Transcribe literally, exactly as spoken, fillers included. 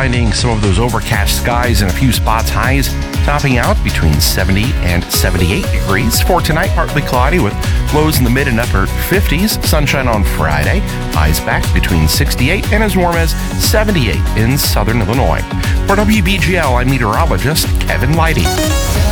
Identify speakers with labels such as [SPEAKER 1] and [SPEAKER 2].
[SPEAKER 1] finding some of those overcast skies and a few spots highs, topping out between seventy and seventy-eight degrees. For tonight, partly cloudy with lows in the mid and upper fifties. Sunshine on Friday, highs back between sixty-eight and as warm as seventy-eight in southern Illinois. For W B G L, I'm meteorologist Kevin Leidy.